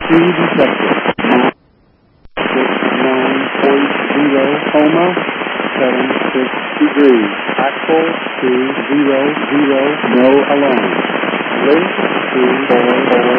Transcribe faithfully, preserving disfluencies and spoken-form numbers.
three detected. six nine point zero coma, seven six degrees. Actual two zero zero, no alarm. Link two four four